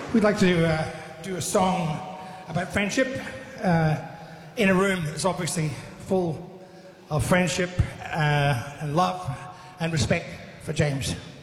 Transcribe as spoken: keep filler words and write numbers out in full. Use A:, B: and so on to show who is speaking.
A: We'd like to uh, do a song about friendship uh, in a room that's obviously full of friendship uh, and love and respect for James.